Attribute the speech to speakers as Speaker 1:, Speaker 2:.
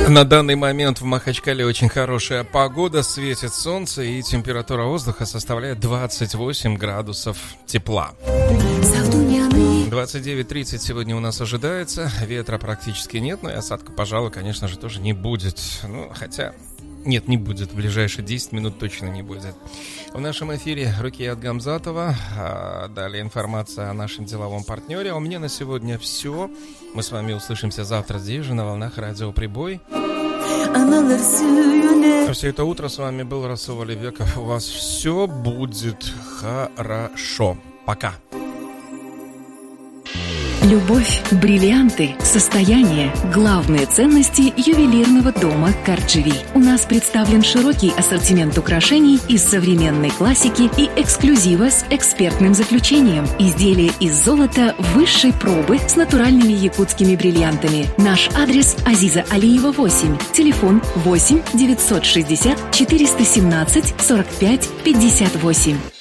Speaker 1: На данный момент в Махачкале очень хорошая погода, светит солнце и температура воздуха составляет 28 градусов тепла. 29-30 сегодня у нас ожидается, ветра практически нет, но и осадка, пожалуй, конечно же, тоже не будет. Ну, хотя... Нет, не будет, в ближайшие 10 минут точно не будет. В нашем эфире Рукият Гамзатова, далее информация о нашем деловом партнере. А у меня на сегодня все. Мы с вами услышимся завтра здесь же, на волнах Радио Прибой. Все это утро с вами был Расул Алибеков. У вас все будет хорошо. Пока.
Speaker 2: Любовь, бриллианты, состояние – главные ценности ювелирного дома Карджили. У нас представлен широкий ассортимент украшений из современной классики и эксклюзива с экспертным заключением. Изделия из золота высшей пробы с натуральными якутскими бриллиантами. Наш адрес – Азиза Алиева, 8. Телефон 8 960 417 45 58.